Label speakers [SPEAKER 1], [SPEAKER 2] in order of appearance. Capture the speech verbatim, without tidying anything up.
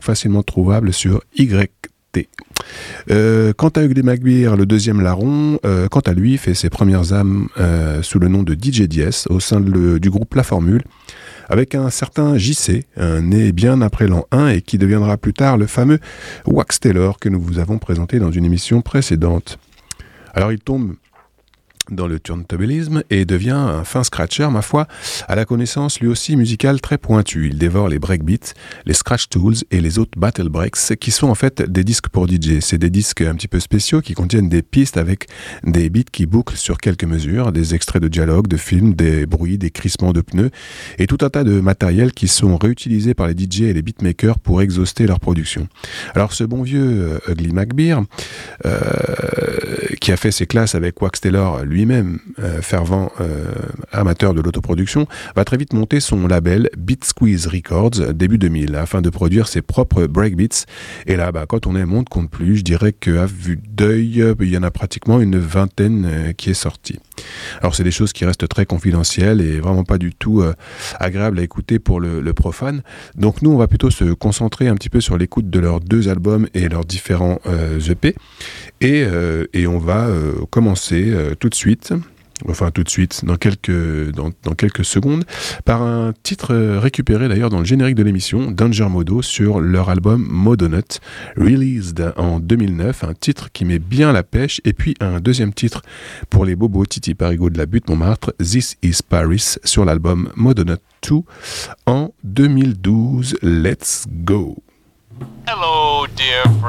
[SPEAKER 1] facilement trouvable sur Y T. Euh, quant à Ugly McBear, le deuxième larron, euh, quant à lui, fait ses premières âmes euh, sous le nom de D J D S au sein de le, du groupe La Formule, avec un certain J C, un né bien après l'an un et qui deviendra plus tard le fameux Wax Taylor que nous vous avons présenté dans une émission précédente. Alors il tombe dans le turntablisme et devient un fin scratcher, ma foi, à la connaissance lui aussi musicale très pointue. Il dévore les breakbeats, les scratch tools et les autres battle breaks qui sont en fait des disques pour D J. C'est des disques un petit peu spéciaux qui contiennent des pistes avec des beats qui bouclent sur quelques mesures, des extraits de dialogues, de films, des bruits, des crissements de pneus et tout un tas de matériel qui sont réutilisés par les D J et les beatmakers pour exhauster leur production. Alors ce bon vieux euh, Ugly McBear, euh, qui a fait ses classes avec Wax Taylor, lui-même euh, fervent euh, amateur de l'autoproduction, va très vite monter son label Beat Squeeze Records début deux mille afin de produire ses propres breakbeats. Et là, bah, quand on est monde compte plus, je dirais qu'à vue d'œil, il y en a pratiquement une vingtaine euh, qui est sortie. Alors c'est des choses qui restent très confidentielles et vraiment pas du tout euh, agréables à écouter pour le, le profane. Donc nous, on va plutôt se concentrer un petit peu sur l'écoute de leurs deux albums et leurs différents euh, E P. Et, euh, et on va euh, commencer euh, tout de suite, enfin tout de suite, dans quelques, dans, dans quelques secondes, par un titre euh, récupéré d'ailleurs dans le générique de l'émission, Danger Modo, sur leur album Modonut, released en deux mille neuf, un titre qui met bien la pêche, et puis un deuxième titre pour les bobos Titi Parigo de la Butte Montmartre, This is Paris, sur l'album Modonut deux en deux mille douze. Let's go!
[SPEAKER 2] Hello, dear friend.